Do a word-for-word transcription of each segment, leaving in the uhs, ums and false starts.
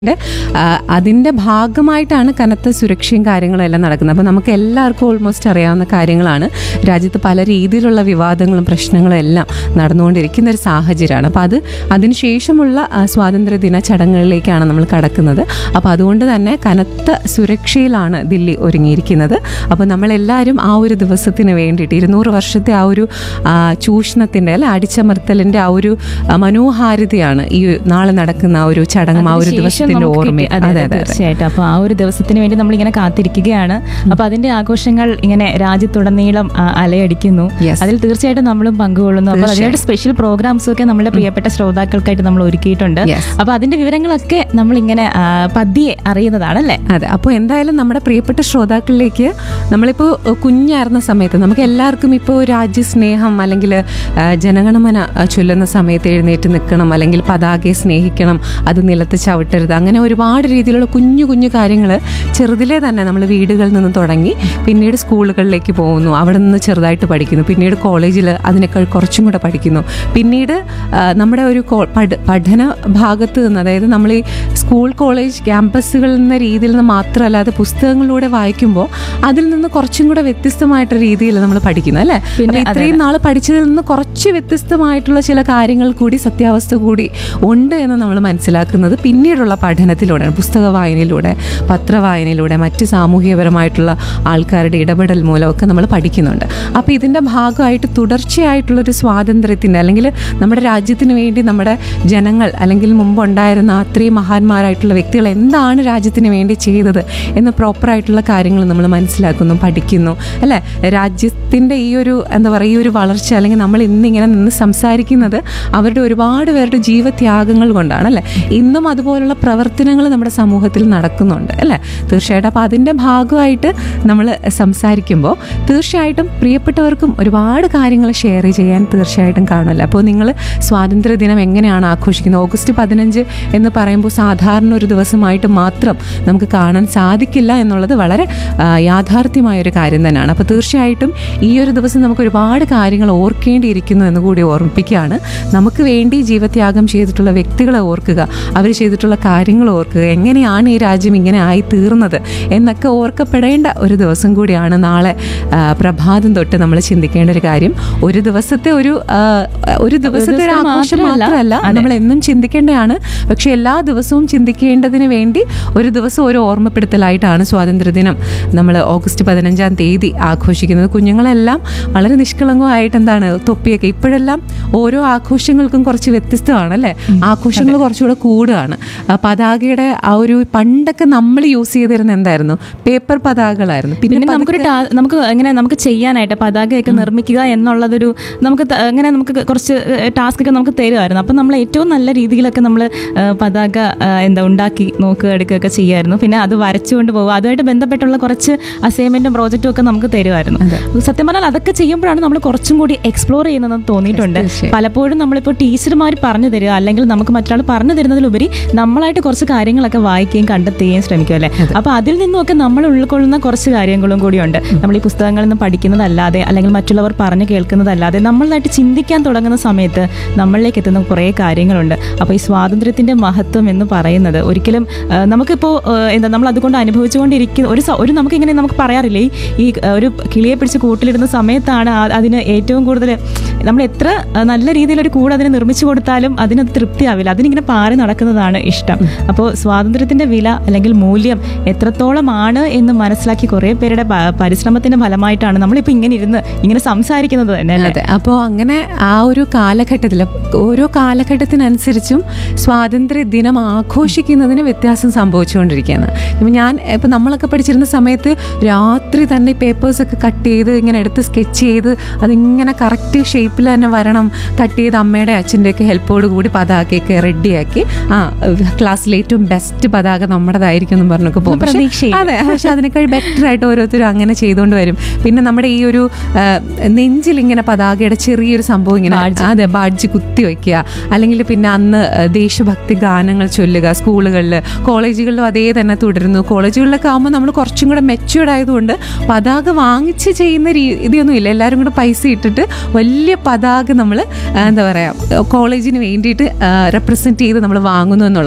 അതിൻ്റെ ഭാഗമായിട്ടാണ് കനത്ത സുരക്ഷയും കാര്യങ്ങളും എല്ലാം നടക്കുന്നത്. അപ്പോൾ നമുക്ക് എല്ലാവർക്കും ഓൾമോസ്റ്റ് അറിയാവുന്ന കാര്യങ്ങളാണ്. രാജ്യത്ത് പല രീതിയിലുള്ള വിവാദങ്ങളും പ്രശ്നങ്ങളും എല്ലാം നടന്നുകൊണ്ടിരിക്കുന്ന ഒരു സാഹചര്യമാണ്. അപ്പോൾ അത് അതിനുശേഷമുള്ള സ്വാതന്ത്ര്യദിന ചടങ്ങുകളിലേക്കാണ് നമ്മൾ കടക്കുന്നത്. അപ്പോൾ അതുകൊണ്ട് തന്നെ കനത്ത സുരക്ഷയിലാണ് ദില്ലി ഒരുങ്ങിയിരിക്കുന്നത്. അപ്പോൾ നമ്മളെല്ലാവരും ആ ഒരു ദിവസത്തിന് വേണ്ടിയിട്ട് ഇരുന്നൂറ് വർഷത്തെ ആ ഒരു ചൂഷണത്തിൻ്റെ അല്ല അടിച്ചമർത്തലിൻ്റെ ആ ഒരു മനോഹാരിതയാണ് ഈ നാളെ നടക്കുന്ന ആ ഒരു ചടങ്ങും ആ ഒരു ദിവസം തീർച്ചയായിട്ടും. അപ്പൊ ആ ഒരു ദിവസത്തിന് വേണ്ടി നമ്മൾ ഇങ്ങനെ കാത്തിരിക്കുകയാണ്. അപ്പൊ അതിന്റെ ആഘോഷങ്ങൾ ഇങ്ങനെ രാജ്യത്തുടനീളം അലയടിക്കുന്നു. അതിൽ തീർച്ചയായിട്ടും നമ്മളും പങ്കുകൊള്ളുന്നു. അപ്പൊ അതിനായിട്ട് സ്പെഷ്യൽ പ്രോഗ്രാംസും ഒക്കെ നമ്മുടെ പ്രിയപ്പെട്ട ശ്രോതാക്കൾക്കായിട്ട് നമ്മൾ ഒരുക്കിയിട്ടുണ്ട്. അപ്പൊ അതിന്റെ വിവരങ്ങളൊക്കെ നമ്മൾ ഇങ്ങനെ പതിയെ അറിയുന്നതാണല്ലേ. അതെ. അപ്പോൾ എന്തായാലും നമ്മുടെ പ്രിയപ്പെട്ട ശ്രോതാക്കളിലേക്ക് നമ്മളിപ്പോൾ കുഞ്ഞായിരുന്ന സമയത്ത് നമുക്ക് എല്ലാവർക്കും ഇപ്പോൾ രാജ്യസ്നേഹം അല്ലെങ്കിൽ ജനഗണമന ചൊല്ലുന്ന സമയത്ത് എഴുന്നേറ്റ് നിൽക്കണം, അല്ലെങ്കിൽ പതാകയെ സ്നേഹിക്കണം, അത് നിലത്ത് ചവിട്ടരുത്, അങ്ങനെ ഒരുപാട് രീതിയിലുള്ള കുഞ്ഞു കുഞ്ഞു കാര്യങ്ങൾ ചെറുതിലേ തന്നെ നമ്മൾ വീടുകളിൽ നിന്ന് തുടങ്ങി പിന്നീട് സ്കൂളുകളിലേക്ക് പോകുന്നു, അവിടെ നിന്ന് ചെറുതായിട്ട് പഠിക്കുന്നു, പിന്നീട് കോളേജിൽ അതിനേക്കാൾ കുറച്ചും കൂടെ പഠിക്കുന്നു, പിന്നീട് നമ്മുടെ ഒരു പഠന ഭാഗത്ത് നിന്ന്, അതായത് നമ്മൾ ഈ സ്കൂൾ കോളേജ് ക്യാമ്പസുകളിൽ നിന്ന രീതിയിൽ നിന്ന് മാത്രമല്ലാതെ പുസ്തകങ്ങളിലൂടെ വായിക്കുമ്പോൾ അതിൽ നിന്ന് കുറച്ചും കൂടെ വ്യത്യസ്തമായിട്ടുള്ള രീതിയിൽ നമ്മൾ പഠിക്കുന്നു അല്ലേ. പിന്നെ ഇത്രയും നാൾ പഠിച്ചതിൽ നിന്ന് കുറച്ച് വ്യത്യസ്തമായിട്ടുള്ള ചില കാര്യങ്ങൾ കൂടി സത്യാവസ്ഥ കൂടി ഉണ്ട് എന്ന് നമ്മൾ മനസ്സിലാക്കുന്നത് പിന്നീടുള്ള പഠനത്തിലൂടെയാണ്, പുസ്തക വായനയിലൂടെ, പത്രവായനയിലൂടെ, മറ്റ് സാമൂഹികപരമായിട്ടുള്ള ആൾക്കാരുടെ ഇടപെടൽ മൂലമൊക്കെ നമ്മൾ പഠിക്കുന്നുണ്ട്. അപ്പോൾ ഇതിൻ്റെ ഭാഗമായിട്ട് തുടർച്ചയായിട്ടുള്ളൊരു സ്വാതന്ത്ര്യത്തിൻ്റെ അല്ലെങ്കിൽ നമ്മുടെ രാജ്യത്തിന് വേണ്ടി നമ്മുടെ ജനങ്ങൾ അല്ലെങ്കിൽ മുമ്പുണ്ടായിരുന്ന അത്രയും മഹാന്മാരായിട്ടുള്ള വ്യക്തികൾ എന്താണ് രാജ്യത്തിന് വേണ്ടി ചെയ്തത് എന്ന് പ്രോപ്പറായിട്ടുള്ള കാര്യങ്ങൾ നമ്മൾ മനസ്സിലാക്കുന്നു, പഠിക്കുന്നു അല്ലേ. രാജ്യത്തിൻ്റെ ഈ ഒരു എന്താ പറയുക ഈ ഒരു വളർച്ച അല്ലെങ്കിൽ നമ്മൾ ഇന്നിങ്ങനെ നിന്ന് സംസാരിക്കുന്നത് അവരുടെ ഒരുപാട് പേരുടെ ജീവത്യാഗങ്ങൾ കൊണ്ടാണ് അല്ലേ. ഇന്നും അതുപോലുള്ള പ്രവർത്തനങ്ങൾ നമ്മുടെ സമൂഹത്തിൽ നടക്കുന്നുണ്ട് അല്ലേ. തീർച്ചയായിട്ടും. അപ്പോൾ അതിൻ്റെ ഭാഗമായിട്ട് നമ്മൾ സംസാരിക്കുമ്പോൾ തീർച്ചയായിട്ടും പ്രിയപ്പെട്ടവർക്കും ഒരുപാട് കാര്യങ്ങൾ ഷെയർ ചെയ്യാൻ തീർച്ചയായിട്ടും കാണുമല്ലോ. അപ്പോൾ നിങ്ങൾ സ്വാതന്ത്ര്യദിനം എങ്ങനെയാണ് ആഘോഷിക്കുന്നത്? ഓഗസ്റ്റ് പതിനഞ്ച് എന്ന് പറയുമ്പോൾ സാധാരണ ഒരു ദിവസമായിട്ട് മാത്രം നമുക്ക് കാണാൻ സാധിക്കില്ല എന്നുള്ളത് വളരെ യാഥാർത്ഥ്യമായൊരു കാര്യം തന്നെയാണ്. അപ്പോൾ തീർച്ചയായിട്ടും ഈ ഒരു ദിവസം നമുക്ക് ഒരുപാട് കാര്യങ്ങൾ ഓർക്കേണ്ടിയിരിക്കുന്നു എന്ന് കൂടി ഓർമ്മിപ്പിക്കുകയാണ്. നമുക്ക് വേണ്ടി ജീവത്യാഗം ചെയ്തിട്ടുള്ള വ്യക്തികളെ ഓർക്കുക, അവർ ചെയ്തിട്ടുള്ള കാര്യങ്ങൾ ഓർക്കുക, എങ്ങനെയാണ് ഈ രാജ്യം ഇങ്ങനെ ആയി തീർന്നത് എന്നൊക്കെ ഓർക്കപ്പെടേണ്ട ഒരു ദിവസം കൂടിയാണ് നാളെ പ്രഭാതം തൊട്ട് നമ്മൾ ചിന്തിക്കേണ്ട ഒരു കാര്യം. ഒരു ദിവസത്തെ ഒരു ഒരു ദിവസത്തെ ഒരു ആഘോഷം മാത്രമല്ല, നമ്മൾ എന്നും ചിന്തിക്കേണ്ടതാണ്. പക്ഷെ എല്ലാ ദിവസവും ചിന്തിക്കേണ്ടതിന് വേണ്ടി ഒരു ദിവസം ഒരു ഓർമ്മപ്പെടുത്തലായിട്ടാണ് സ്വാതന്ത്ര്യദിനം നമ്മൾ ഓഗസ്റ്റ് പതിനഞ്ചാം തീയതി ആഘോഷിക്കുന്നത്. കുഞ്ഞുങ്ങളെല്ലാം വളരെ നിഷ്കളങ്കമായിട്ട് എന്താണ് തൊപ്പിയൊക്കെ, ഇപ്പോഴെല്ലാം ഓരോ ആഘോഷങ്ങൾക്കും കുറച്ച് വ്യത്യസ്തമാണ് അല്ലേ. ആഘോഷങ്ങൾ കുറച്ചുകൂടെ കൂടുകയാണ്. പതാകയുടെ ആ ഒരു പണ്ടൊക്കെ നമ്മൾ യൂസ് ചെയ്തിരുന്ന എന്തായിരുന്നു, പേപ്പർ പതാകകളായിരുന്നു. പിന്നെ നമുക്കൊരു നമുക്ക് എങ്ങനെ നമുക്ക് ചെയ്യാനായിട്ട് പതാകയൊക്കെ നിർമ്മിക്കുക എന്നുള്ളതൊരു നമുക്ക് അങ്ങനെ നമുക്ക് കുറച്ച് ടാസ്ക് ഒക്കെ നമുക്ക് തരുമായിരുന്നു. അപ്പം നമ്മൾ ഏറ്റവും നല്ല രീതിയിലൊക്കെ നമ്മൾ പതാക എന്താ ഉണ്ടാക്കി നോക്കുക എടുക്കുകയൊക്കെ ചെയ്യുമായിരുന്നു. പിന്നെ അത് വരച്ചുകൊണ്ട് പോകുക, അതുമായിട്ട് ബന്ധപ്പെട്ടുള്ള കുറച്ച് അസൈൻമെന്റും പ്രോജക്റ്റും ഒക്കെ നമുക്ക് തരുമായിരുന്നു. സത്യം പറഞ്ഞാൽ അതൊക്കെ ചെയ്യുമ്പോഴാണ് നമ്മൾ കുറച്ചും കൂടി എക്സ്പ്ലോർ ചെയ്യുന്നതെന്ന് തോന്നിയിട്ടുണ്ട്. പലപ്പോഴും നമ്മളിപ്പോൾ ടീച്ചർമാർ പറഞ്ഞു തരിക അല്ലെങ്കിൽ നമുക്ക് മറ്റൊരാൾ പറഞ്ഞു തരുന്നതിലുപരി നമ്മളായിട്ട് കുറച്ച് കാര്യങ്ങളൊക്കെ വായിക്കുകയും കണ്ടെത്തുകയും ശ്രമിക്കും അല്ലേ. അപ്പോൾ അതിൽ നിന്നുമൊക്കെ നമ്മൾ ഉൾക്കൊള്ളുന്ന കുറച്ച് കാര്യങ്ങളും കൂടിയുണ്ട്. നമ്മൾ ഈ പുസ്തകങ്ങളിൽ നിന്ന് പഠിക്കുന്നതല്ലാതെ അല്ലെങ്കിൽ മറ്റുള്ളവർ പറഞ്ഞു കേൾക്കുന്നതല്ലാതെ നമ്മളായിട്ട് ചിന്തിക്കാൻ തുടങ്ങുന്ന സമയത്ത് നമ്മളിലേക്ക് എത്തുന്ന കുറേ കാര്യങ്ങളുണ്ട്. അപ്പോൾ ഈ സ്വാതന്ത്ര്യത്തിന്റെ മഹത്വം എന്ന് പറയുന്നത് ഒരിക്കലും നമുക്കിപ്പോൾ എന്താ നമ്മൾ അതുകൊണ്ട് അനുഭവിച്ചുകൊണ്ടിരിക്കുന്ന ഒരു ഒരു നമുക്കിങ്ങനെ നമുക്ക് പറയാറില്ലേ, ഈ ഒരു കിളിയെ പിടിച്ച് കൂട്ടിലിടുന്ന സമയത്താണ് അതിന് ഏറ്റവും കൂടുതൽ നമ്മൾ എത്ര നല്ല രീതിയിലൊരു കൂട് അതിന് നിർമ്മിച്ചു കൊടുത്താലും അതിനത് തൃപ്തിയാവില്ല, അതിനിങ്ങനെ പാറി നടക്കുന്നതാണ് ഇഷ്ടം. അപ്പോൾ സ്വാതന്ത്ര്യത്തിന്റെ വില അല്ലെങ്കിൽ മൂല്യം എത്രത്തോളമാണ് എന്ന് മനസ്സിലാക്കി കുറേ പേരുടെ പരിശ്രമത്തിന്റെ ഫലമായിട്ടാണ് നമ്മളിപ്പോൾ ഇങ്ങനെ ഇരുന്ന് ഇങ്ങനെ സംസാരിക്കുന്നത് തന്നെ അല്ലേ. അപ്പോൾ അങ്ങനെ ആ ഒരു കാലഘട്ടത്തിൽ ഓരോ കാലഘട്ടത്തിനനുസരിച്ചും സ്വാതന്ത്ര്യ ദിനം ആഘോഷിക്കുന്നതിന് വ്യത്യാസം സംഭവിച്ചുകൊണ്ടിരിക്കുകയാണ്. ഇപ്പം ഞാൻ ഇപ്പം നമ്മളൊക്കെ പഠിച്ചിരുന്ന സമയത്ത് രാത്രി തന്നെ പേപ്പേഴ്സൊക്കെ കട്ട് ചെയ്ത് ഇങ്ങനെ എടുത്ത് സ്കെച്ച് ചെയ്ത് അതിങ്ങനെ കറക്റ്റ് ഷേപ്പിൽ തന്നെ വരണം, കട്ട് ചെയ്ത് അമ്മയുടെ അച്ഛൻ്റെയൊക്കെ ഹെൽപ്പോട് കൂടി പതാകയൊക്കെ റെഡിയാക്കി ആ ക്ലാസ്സിലെ ഏറ്റവും ബെസ്റ്റ് പതാക നമ്മുടേതായിരിക്കും എന്ന് പറഞ്ഞൊക്കെ പോകും. അതെ, പക്ഷെ അതിനേക്കാൾ ബെറ്റർ ആയിട്ട് ഓരോരുത്തരും അങ്ങനെ ചെയ്തുകൊണ്ട് വരും. പിന്നെ നമ്മുടെ ഈ ഒരു നെഞ്ചിൽ ഇങ്ങനെ പതാകയുടെ ചെറിയൊരു സംഭവം ഇങ്ങനെ അതെ ബാഡ്ജ് കുത്തി വയ്ക്കുക, അല്ലെങ്കിൽ പിന്നെ അന്ന് ദേശഭക്തി ഗാനങ്ങൾ ചൊല്ലുക. സ്കൂളുകളിൽ കോളേജുകളിലും അതേ തന്നെ തുടരുന്നു. കോളേജുകളിലൊക്കെ ആകുമ്പോൾ നമ്മൾ കുറച്ചും കൂടെ മെച്യൂർഡ് ആയതുകൊണ്ട് പതാക വാങ്ങിച്ച് ചെയ്യുന്ന രീതിയൊന്നും ഇല്ല. എല്ലാവരും കൂടെ പൈസ ഇട്ടിട്ട് വലിയ പതാക നമ്മൾ എന്താ പറയുക കോളേജിന് വേണ്ടിയിട്ട് റെപ്രസെൻറ്റ് ചെയ്ത് നമ്മൾ വാങ്ങുന്നു എന്നുള്ളതാണ്.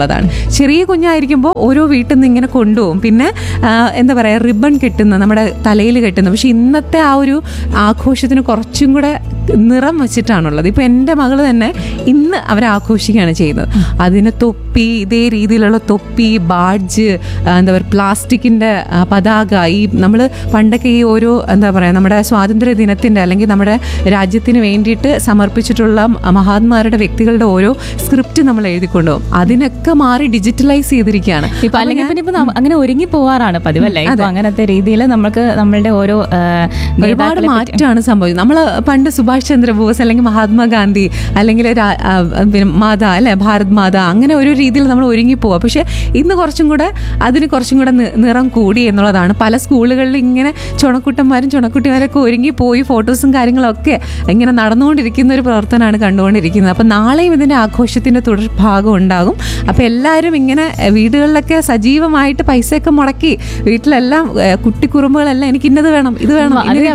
ചെറിയ കുഞ്ഞായിരിക്കുമ്പോൾ ഓരോ വീട്ടിൽ നിന്ന് ഇങ്ങനെ കൊണ്ടുപോകും. പിന്നെ എന്താ പറയുക, റിബൺ കെട്ടുന്ന, നമ്മുടെ തലയിൽ കെട്ടുന്ന. പക്ഷെ ഇന്നത്തെ ആ ഒരു ആഘോഷത്തിന് കുറച്ചും കൂടെ നിറം വെച്ചിട്ടാണുള്ളത്. ഇപ്പം എൻ്റെ മകൾ തന്നെ ഇന്ന് അവർ ആഘോഷിക്കുകയാണ് ചെയ്യുന്നത്. അതിന് തൊപ്പി, ഇതേ രീതിയിലുള്ള തൊപ്പി, ബാഡ്ജ്, എന്താ പറയുക, പ്ലാസ്റ്റിക്കിൻ്റെ പതാക, ഈ നമ്മൾ പണ്ടൊക്കെ ഈ ഓരോ എന്താ പറയുക നമ്മുടെ സ്വാതന്ത്ര്യ ദിനത്തിൻ്റെ അല്ലെങ്കിൽ നമ്മുടെ രാജ്യത്തിന് വേണ്ടിയിട്ട് സമർപ്പിച്ചിട്ടുള്ള മഹാത്മാരുടെ വ്യക്തികളുടെ ഓരോ സ്ക്രിപ്റ്റ് നമ്മൾ എഴുതിക്കൊണ്ടുപോകും. അതിനൊക്കെ മാറി ഡിജിറ്റലൈസ് ചെയ്തിരിക്കുകയാണ്. ഇപ്പൊ അല്ലെങ്കിൽ പിന്നെ ഇപ്പൊ അങ്ങനെ ഒരുങ്ങി പോവാറാണ് പതിവല്ലേ. ഇപ്പൊ അങ്ങനത്തെ രീതിയിൽ നമുക്ക് നമ്മളുടെ ഓരോ ഒരുപാട് മാറ്റമാണ് സംഭവിച്ചത്. നമ്മൾ പണ്ട് സുഭാഷ് ചന്ദ്രബോസ് അല്ലെങ്കിൽ മഹാത്മാഗാന്ധി അല്ലെങ്കിൽ മാതാ അല്ലെ, ഭാരത് മാതാ, അങ്ങനെ ഒരു രീതിയിൽ നമ്മൾ ഒരുങ്ങി പോവാ. പക്ഷെ ഇന്ന് കുറച്ചും കൂടെ അതിന് കുറച്ചും കൂടെ നിറം കൂടി എന്നുള്ളതാണ്. പല സ്കൂളുകളിൽ ഇങ്ങനെ ചുണക്കുട്ടന്മാരും ചുണക്കുട്ടിമാരൊക്കെ ഒരുങ്ങി പോയി ഫോട്ടോസും കാര്യങ്ങളൊക്കെ ഇങ്ങനെ നടന്നുകൊണ്ടിരിക്കുന്ന ഒരു പ്രവർത്തനമാണ് കണ്ടുകൊണ്ടിരിക്കുന്നത്. അപ്പം നാളെയും ഇതിൻ്റെ ആഘോഷത്തിൻ്റെ തുടർ ഭാഗം ഉണ്ടാകും. അപ്പം എല്ലാവരും ഇങ്ങനെ വീടുകളിലൊക്കെ സജീവമായിട്ട് പൈസയൊക്കെ മുടക്കി വീട്ടിലെല്ലാം കുട്ടിക്കുറുമ്പുകളെല്ലാം എനിക്ക് ഇന്നത് വേണം, ഇത് വേണം,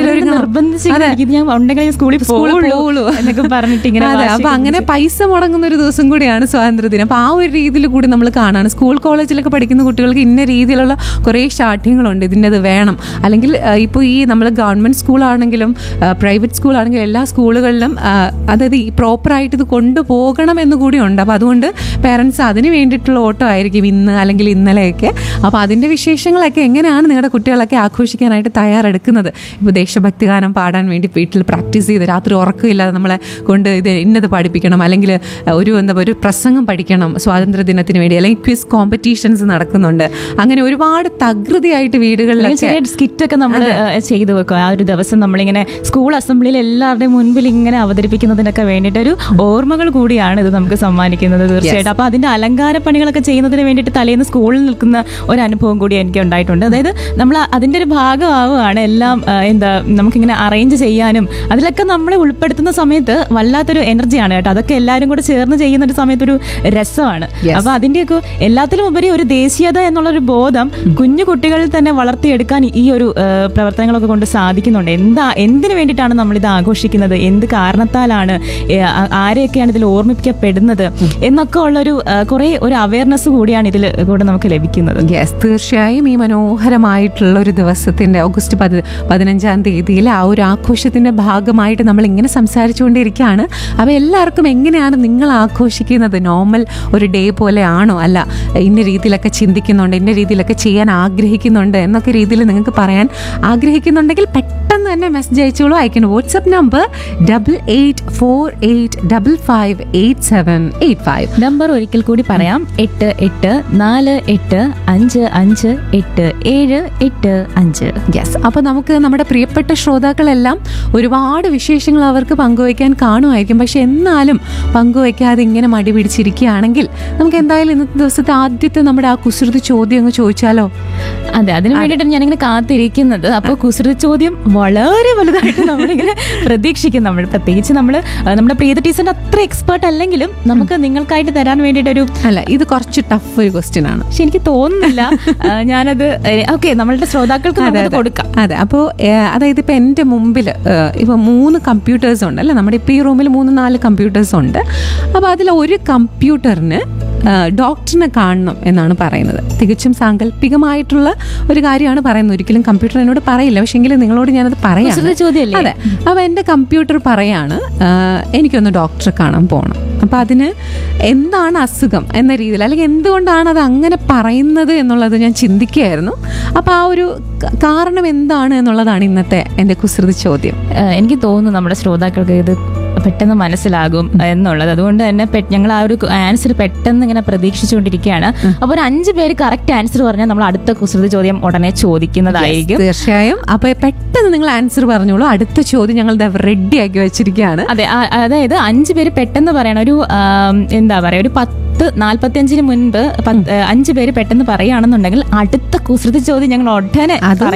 അപ്പൊ അങ്ങനെ പൈസ മുടങ്ങുന്ന ഒരു ദിവസം കൂടിയാണ് സ്വാതന്ത്ര്യദിനം. അപ്പൊ ആ ഒരു രീതിയിൽ കൂടി നമ്മൾ കാണാണ്. സ്കൂൾ കോളേജിലൊക്കെ പഠിക്കുന്ന കുട്ടികൾക്ക് ഇന്ന രീതിയിലുള്ള കുറേ ശാഠ്യങ്ങളുണ്ട്, ഇതിൻ്റെത് വേണം. അല്ലെങ്കിൽ ഇപ്പോൾ ഈ നമ്മൾ ഗവൺമെന്റ് സ്കൂളാണെങ്കിലും പ്രൈവറ്റ് സ്കൂളാണെങ്കിലും എല്ലാ സ്കൂളുകളിലും അതായത് ഈ പ്രോപ്പറായിട്ട് ഇത് കൊണ്ടുപോകണം എന്ന് കൂടി ഉണ്ട്. അപ്പോൾ അതുകൊണ്ട് പേരൻസ് അതിന് വേണ്ടിയിട്ടുള്ള ഓട്ടോ ആയിരിക്കും ഇന്ന് അല്ലെങ്കിൽ ഇന്നലെയൊക്കെ. അപ്പോൾ അതിൻ്റെ വിശേഷങ്ങളൊക്കെ എങ്ങനെയാണ് നിങ്ങളുടെ കുട്ടികളൊക്കെ ആഘോഷിക്കാനായിട്ട് തയ്യാറെടുക്കുന്നത്? ഇപ്പോൾ ദേശഭക്തി ഗാനം പാടാൻ വേണ്ടി വീട്ടിൽ പ്രാക്ടീസ് ചെയ്ത് രാത്രി ഉറക്കമില്ലാതെ നമ്മളെ കൊണ്ട് ഇത് ഇന്നത് പഠിപ്പിക്കണം, അല്ലെങ്കിൽ ഒരു എന്താ ഒരു പ്രസംഗം പഠിക്കണം സ്വാതന്ത്ര്യ ദിനത്തിന് വേണ്ടി, അല്ലെങ്കിൽ ക്വിസ് കോമ്പറ്റീഷൻസ് നടക്കുന്നുണ്ട്. അങ്ങനെ ഒരുപാട് തകൃതിയായിട്ട് വീടുകളിലൊക്കെ സ്കിറ്റൊക്കെ നമ്മൾ ചെയ്തു വെക്കും. ആ ഒരു ദിവസം നമ്മളിങ്ങനെ സ്കൂൾ അസംബ്ലിയിൽ എല്ലാവരുടെയും മുൻപിൽ ഇങ്ങനെ അവതരിപ്പിക്കുന്നതിനൊക്കെ വേണ്ടിയിട്ട് ഒരു ഓർമ്മകൾ കൂടിയാണ് ഇത് നമുക്ക് സമ്മാനിക്കുന്നത് തീർച്ചയായിട്ടും. അപ്പൊ അതിന്റെ അലങ്കാര പണികളൊക്കെ ചെയ്യുന്നതിന് വേണ്ടിയിട്ട് തലേന്ന് സ്കൂളിൽ നിൽക്കുന്ന ഒരു അനുഭവം കൂടി എനിക്ക് ഉണ്ടായിട്ടുണ്ട്. അതായത് നമ്മൾ അതിന്റെ ഒരു ഭാഗമാവുകയാണ് എല്ലാം എന്താ നമുക്കിങ്ങനെ അറേഞ്ച് ചെയ്യാനും അതിലൊക്കെ നമ്മളെ ഉൾപ്പെടുത്തുന്ന സമയത്ത് വല്ലാത്തൊരു എനർജിയാണ് കേട്ടോ. അതൊക്കെ എല്ലാവരും കൂടെ ചേർന്ന് ചെയ്യുന്ന ഒരു സമയത്ത് ഒരു രസമാണ്. അപ്പൊ അതിന്റെയൊക്കെ എല്ലാത്തിലും ഉപരി ഒരു ദേശീയത എന്നുള്ളൊരു ബോധം കുഞ്ഞു കുട്ടികളിൽ തന്നെ വളർത്തിയെടുക്കാൻ ഈ ഒരു പ്രവർത്തനങ്ങളൊക്കെ കൊണ്ട് സാധിക്കുന്നുണ്ട്. എന്താ എന്തിനു വേണ്ടിയിട്ടാണ് നമ്മൾ ഇത് ആഘോഷിക്കുന്നത്, എന്ത് കാരണത്താലാണ്, ആരെയൊക്കെയാണ് ഇതിൽ ഓർമ്മിപ്പിക്കപ്പെടുന്നത് എന്നൊക്കെ ഉള്ളൊരു കുറെ ഒരു അവയർനെസ് കൂടിയാണ് ഇതിൽ കൂടെ നമുക്ക് ലഭിക്കുന്നത്. യെസ്, തീർച്ചയായും ഈ മനോഹരമായിട്ടുള്ള ഒരു ദിവസത്തിന്റെ ഓഗസ്റ്റ് പതി പതിനഞ്ചാം തീയതിയിൽ ആ ഒരു ആഘോഷത്തിന്റെ ഭാഗമായിട്ട് നമ്മൾ ഇങ്ങനെ സംസാരിച്ചുകൊണ്ടിരിക്കുകയാണ്. അപ്പോൾ എല്ലാവർക്കും എങ്ങനെയാണ് നിങ്ങൾ ആഘോഷിക്കുന്നത്? നോർമൽ ഒരു ഡേ പോലെ ആണോ, അല്ല ഇന്ന രീതിയിലൊക്കെ ചിന്തിക്കുന്നുണ്ട്, ഇന്ന രീതിയിലൊക്കെ ചെയ്യാൻ ആഗ്രഹിക്കുന്നുണ്ട് എന്നൊക്കെ രീതിയിൽ നിങ്ങൾക്ക് പറയാൻ ആഗ്രഹിക്കുന്നുണ്ടെങ്കിൽ പെട്ടെന്ന് തന്നെ മെസ്സേജ് അയച്ചോളൂ. അയക്കണം WhatsApp number double eight four eight double five eight seven eight five. Number ഒരിക്കൽ കൂടി പറയാം, എട്ട് എട്ട് നാല് എട്ട് അഞ്ച് അഞ്ച് എട്ട് ഏഴ് എട്ട് അഞ്ച്. യെസ്, അപ്പോൾ നമുക്ക് നമ്മുടെ പ്രിയപ്പെട്ട ശ്രോതാക്കളെല്ലാം ഒരുപാട് വിശേഷങ്ങൾ അവർക്ക് പങ്കുവയ്ക്കാൻ കാണുമായിരിക്കും. പക്ഷെ എന്നാലും പങ്കുവയ്ക്കാതെ ഇങ്ങനെ മടി പിടിച്ചിരിക്കുകയാണെങ്കിൽ നമുക്ക് എന്തായാലും ഇന്നത്തെ ദിവസത്തെ ആദ്യത്തെ നമ്മുടെ ആ കുസൃതി ചോദ്യം അങ്ങ് ചോദിച്ചാലോ? അതെ, അതിന് വേണ്ടിയിട്ടാണ് ഞാനിങ്ങനെ കാത്തിരിക്കുന്നത്. അപ്പോൾ കുസൃതി ചോദ്യം വളരെ വലുതായിട്ട് നമ്മളിങ്ങനെ പ്രതീക്ഷിക്കും. നമ്മൾ പ്രത്യേകിച്ച് നമ്മൾ നമ്മുടെ പ്രിയത ടീച്ചറിന്റെ അത്ര എക്സ്പേർട്ട് അല്ലെങ്കിലും നമുക്ക് നിങ്ങൾക്കായിട്ട് തരാൻ വേണ്ടിയിട്ടൊരു അല്ല, ഇത് കുറച്ച് ടഫ് ഒരു ക്വസ്റ്റ്യൻ ആണ്. പക്ഷെ എനിക്ക് തോന്നുന്നില്ല ഞാനത് ഓക്കെ നമ്മളുടെ ശ്രോതാക്കൾക്ക് കൊടുക്കാം. അതെ, അപ്പോൾ അതായത് ഇപ്പം എൻ്റെ മുമ്പിൽ ഇപ്പം മൂന്ന് കമ്പ്യൂട്ടേഴ്സ് ഉണ്ട് അല്ലേ, നമ്മുടെ ഇപ്പം ഈ റൂമിൽ മൂന്ന് നാല് കമ്പ്യൂട്ടേഴ്സ് ഉണ്ട്. അപ്പോൾ അതിൽ ഒരു കമ്പ്യൂട്ടറിന് ഡോക്ടറിനെ കാണണം എന്നാണ് പറയുന്നത്. തികച്ചും സാങ്കല്പികമായിട്ടുള്ള ഒരു കാര്യമാണ് പറയുന്നത്. ഒരിക്കലും കമ്പ്യൂട്ടർ എന്നോട് പറയില്ല, പക്ഷെ എങ്കിലും നിങ്ങളോട് ഞാനത് പറയാം. അതെ, അപ്പോൾ എൻ്റെ കമ്പ്യൂട്ടർ പറയാണ് എനിക്കൊന്ന് ഡോക്ടറെ കാണാൻ പോകണം. അപ്പം അതിന് എന്താണ് അസുഖം എന്ന രീതിയിൽ, അല്ലെങ്കിൽ എന്തുകൊണ്ടാണ് അത് അങ്ങനെ പറയുന്നത് എന്നുള്ളത് ഞാൻ ചിന്തിക്കുകയായിരുന്നു. അപ്പോൾ ആ ഒരു കാരണം എന്താണ് എന്നുള്ളതാണ് ഇന്നത്തെ എൻ്റെ കുസൃതി ചോദ്യം. എനിക്ക് തോന്നുന്നു നമ്മുടെ ശ്രോതാക്കൾക്ക് ഇത് പെട്ടെന്ന് മനസ്സിലാകും എന്നുള്ളത്. അതുകൊണ്ട് തന്നെ ഞങ്ങൾ ആ ഒരു ആൻസർ പെട്ടെന്ന് ഇങ്ങനെ പ്രതീക്ഷിച്ചുകൊണ്ടിരിക്കുകയാണ്. അപ്പോൾ ഒരു അഞ്ച് പേര് കറക്റ്റ് ആൻസർ പറഞ്ഞാൽ നമ്മൾ അടുത്ത കുസൃതി ചോദ്യം ഉടനെ ചോദിക്കുന്നതായിരിക്കും. തീർച്ചയായും. അപ്പോൾ പെട്ടെന്ന് നിങ്ങൾ ആൻസർ പറഞ്ഞോളൂ. അടുത്ത ചോദ്യം ഞങ്ങൾ റെഡി ആക്കി വെച്ചിരിക്കുകയാണ്. അതെ, അതായത് അഞ്ച് പേര് പെട്ടെന്ന് പറയണം. ഒരു എന്താ പറയുക, ഒരു പത്ത് നാല്പത്തി അഞ്ചിന് മുൻപ് അഞ്ച് പേര് പെട്ടെന്ന് പറയുകയാണെന്നുണ്ടെങ്കിൽ അടുത്ത കുസൃതി ചോദ്യം ഞങ്ങൾ ഉടനെ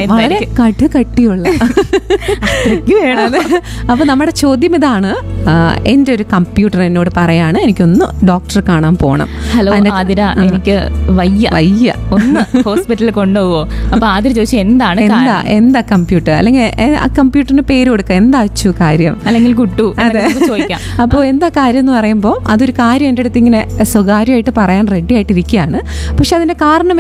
കട്ട് കട്ടിയുള്ള. അപ്പൊ നമ്മുടെ ചോദ്യം ഇതാണ്, എൻ്റെ ഒരു കമ്പ്യൂട്ടർ എന്നോട് പറയാണ് എനിക്കൊന്ന് ഡോക്ടറെ കാണാൻ പോകണം. ഹലോ ആതിര, എനിക്ക് വയ്യ വയ്യ ഒന്ന് ഹോസ്പിറ്റലിൽ കൊണ്ടുപോവോ? അപ്പൊ ആതിര ചോദിച്ചു എന്താണ് എന്താ എന്താ കമ്പ്യൂട്ടർ, അല്ലെങ്കിൽ ആ കമ്പ്യൂട്ടറിന് പേര് കൊടുക്കുക, എന്താ അച്ചു കാര്യം, അല്ലെങ്കിൽ കുട്ടു ചോദിക്കാം. അപ്പോൾ എന്താ കാര്യം എന്ന് പറയുമ്പോൾ അതൊരു കാര്യം എൻ്റെ അടുത്ത് ഇങ്ങനെ സ്വകാര്യ സുതാര്യമായിട്ട് പറയാൻ റെഡി ആയിട്ടിരിക്കുകയാണ്. പക്ഷെ അതിൻ്റെ കാരണം